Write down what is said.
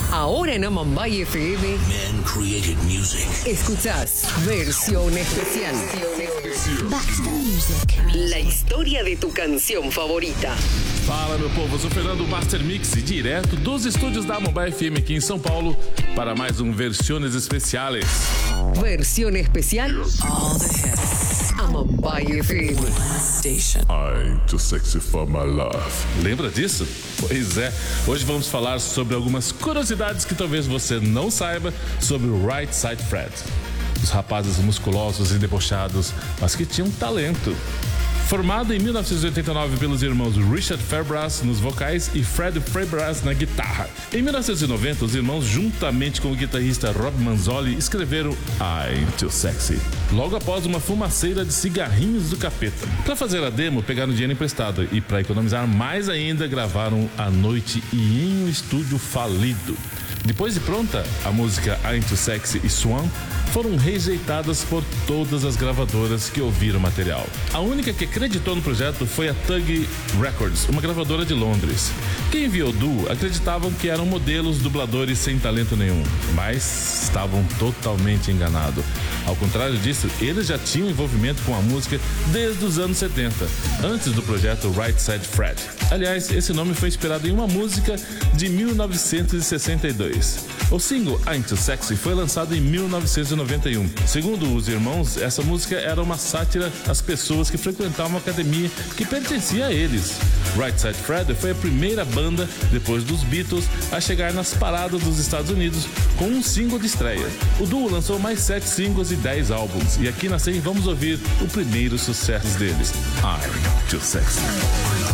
Ahora en Amambay FM. Men created music. Escuchás Versión Especial. Back to the music. La historia de tu canción favorita. Fala, meu povo, eu sou Fernando Master Mix, direto dos estúdios da Amambay FM aqui em São Paulo para mais um Versiones Especiales. Versión Especial. All the hits. Amambay FM. Station. I'm too sexy for my love. Lembra disso? Pois é, hoje vamos falar sobre algumas curiosidades que talvez você não saiba sobre o Right Said Fred. Os rapazes musculosos e debochados, mas que tinham talento. Formado em 1989 pelos irmãos Richard Fairbrass nos vocais e Fred Fairbrass na guitarra. Em 1990, os irmãos, juntamente com o guitarrista Rob Manzoli, escreveram I'm Too Sexy, logo após uma fumaceira de cigarrinhos do capeta. Para fazer a demo, pegaram dinheiro emprestado e, para economizar mais ainda, gravaram à noite e em um estúdio falido. Depois de pronta, a música I'm Too Sexy e Swan foram rejeitadas por todas as gravadoras que ouviram o material. A única que acreditou no projeto foi a Tug Records, uma gravadora de Londres. Quem viu o duo acreditavam que eram modelos dubladores sem talento nenhum, mas estavam totalmente enganados. Ao contrário disso, eles já tinham envolvimento com a música desde os anos 70, antes do projeto Right Said Fred. Aliás, esse nome foi inspirado em uma música de 1962. O single I'm Too Sexy foi lançado em 1991. Segundo os irmãos, essa música era uma sátira às pessoas que frequentavam a academia que pertencia a eles. Right Said Fred foi a primeira banda, depois dos Beatles, a chegar nas paradas dos Estados Unidos com um single de estreia. O duo lançou mais 7 singles e 10 álbuns, e aqui na 100 vamos ouvir o primeiro sucesso deles, I'm Too Sexy.